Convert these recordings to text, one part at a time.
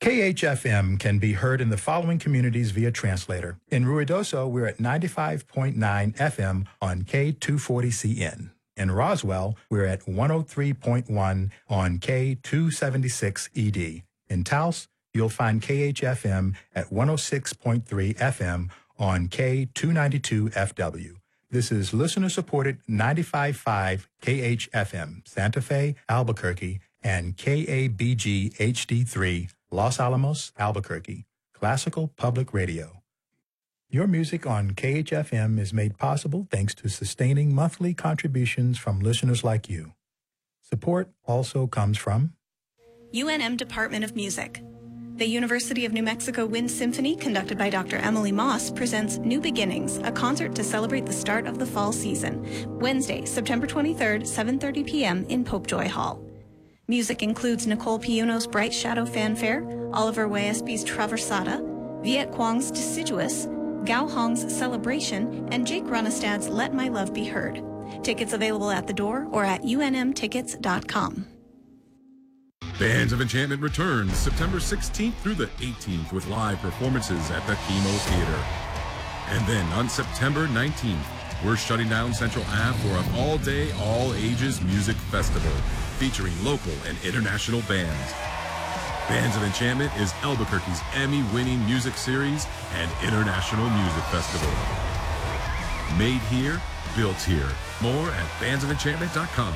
KHFM can be heard in the following communities via translator. In Ruidoso, we're at 95.9 FM on K240CN. In Roswell, we're at 103.1 on K276ED. In Taos, you'll find KHFM at 106.3 FM on K292FW. This is listener-supported 95.5 KHFM, Santa Fe, Albuquerque, and KABG HD3, Los Alamos, Albuquerque, Classical Public Radio. Your music on KHFM is made possible thanks to sustaining monthly contributions from listeners like you. Support also comes from UNM Department of Music. The University of New Mexico Wind Symphony, conducted by Dr. Emily Moss, presents New Beginnings, a concert to celebrate the start of the fall season. Wednesday, September 23rd, 7:30 p.m. in Popejoy Hall. Music includes Nicole Piuno's Bright Shadow Fanfare, Oliver Weisby's Traversata, Viet Quang's Deciduous, Gao Hong's Celebration, and Jake Runestad's Let My Love Be Heard. Tickets available at the door or at unmtickets.com. Bands of Enchantment returns September 16th through the 18th with live performances at the Chemo Theater. And then on September 19th, we're shutting down Central Ave for an all-day, all-ages music festival featuring local and international bands. Bands of Enchantment is Albuquerque's Emmy-winning music series and international music festival. Made here, built here. More at bandsoфenchantment.com.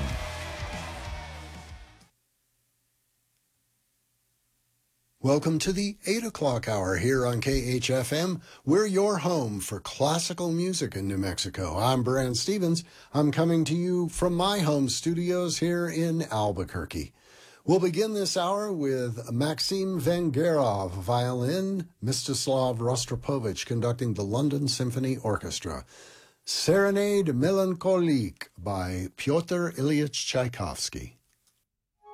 Welcome to the 8 o'clock hour here on KHFM. We're your home for classical music in New Mexico. I'm Brand Stevens. I'm coming to you from my home studios here in Albuquerque. We'll begin this hour with Maxim Vengerov, violin, Mstislav Rostropovich conducting the London Symphony Orchestra. Serenade Melancholique by Pyotr Ilyich Tchaikovsky.